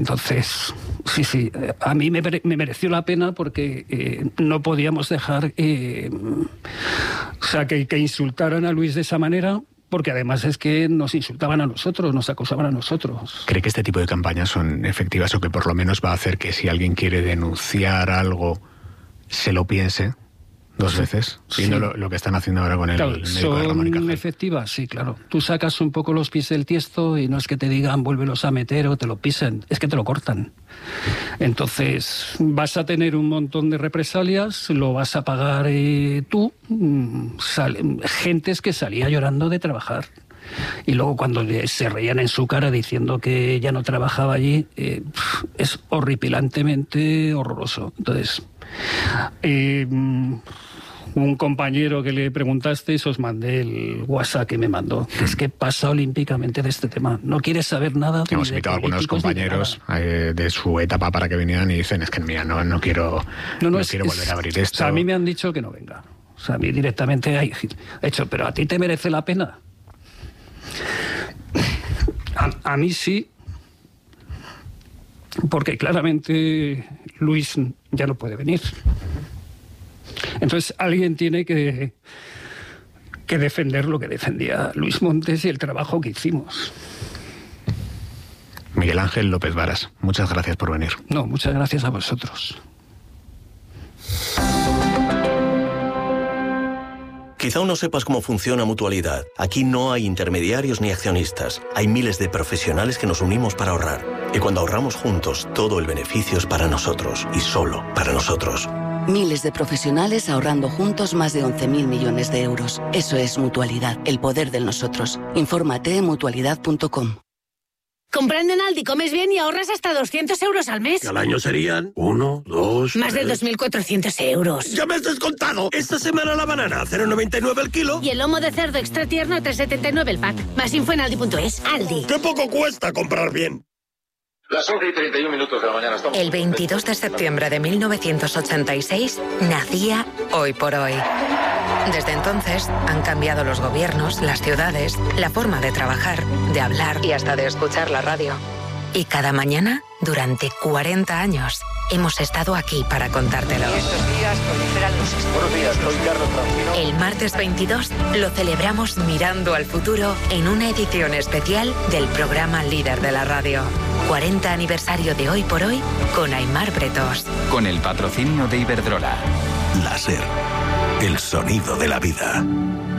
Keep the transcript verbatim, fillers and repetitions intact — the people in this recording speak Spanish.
Entonces, sí, sí, a mí me, me mereció la pena porque eh, no podíamos dejar eh, o sea, que, que insultaran a Luis de esa manera, porque además es que nos insultaban a nosotros, nos acosaban a nosotros. ¿Cree que este tipo de campañas son efectivas o que por lo menos va a hacer que si alguien quiere denunciar algo, se lo piense dos veces? Viendo sí. lo, lo que están haciendo ahora con el, claro, el médico de Ramón y Cajal. ¿Son efectivas? Sí, claro. Tú sacas un poco los pies del tiesto y no es que te digan vuélvelos a meter o te lo pisen, es que te lo cortan. Entonces vas a tener un montón de represalias, lo vas a pagar eh, tú. Sale, gentes que salía llorando de trabajar. Y luego cuando se reían en su cara diciendo que ya no trabajaba allí, eh, es horripilantemente horroroso. Entonces, eh, un compañero que le preguntasteis, os mandé el WhatsApp que me mandó, que es que pasa olímpicamente de este tema. No quiere saber nada. Hemos invitado a algunos compañeros de, de su etapa para que vinieran y dicen, es que mira, no, no quiero, no, no, no es, quiero volver a abrir esto. O sea, a mí me han dicho que no venga. O sea, a mí directamente hay hecho, pero a ti te merece la pena. A, a mí sí, porque claramente Luis ya no puede venir. Entonces alguien tiene que, que defender lo que defendía Luis Montes y el trabajo que hicimos. Miguel Ángel López Varas, muchas gracias por venir. No, muchas gracias a vosotros. Quizá aún no sepas cómo funciona Mutualidad. Aquí no hay intermediarios ni accionistas. Hay miles de profesionales que nos unimos para ahorrar. Y cuando ahorramos juntos, todo el beneficio es para nosotros y solo para nosotros. Miles de profesionales ahorrando juntos más de once mil millones de euros. Eso es Mutualidad, el poder del nosotros. Infórmate en mutualidad punto com. Comprando en Aldi comes bien y ahorras hasta doscientos euros al mes. Al año serían uno, dos... Más tres. de dos mil cuatrocientos euros. ¡Ya me has descontado! Esta semana la banana a cero coma noventa y nueve el kilo. Y el lomo de cerdo extra tierno a tres coma setenta y nueve el pack. Más info en aldi punto es. Aldi. ¡Qué poco cuesta comprar bien! Las once y treinta y un minutos de la mañana. Estamos... El veintidós de septiembre de mil novecientos ochenta y seis nacía Hoy por Hoy. Desde entonces han cambiado los gobiernos, las ciudades, la forma de trabajar, de hablar y hasta de escuchar la radio. Y cada mañana, durante cuarenta años, hemos estado aquí para contártelo. Y estos días proliferan los estudios. Buenos días, soy Carlos Francino. El martes veintidós lo celebramos mirando al futuro en una edición especial del programa líder de la radio. cuarenta aniversario de Hoy por Hoy con Aimar Bretos. Con el patrocinio de Iberdrola. Láser. El sonido de la vida.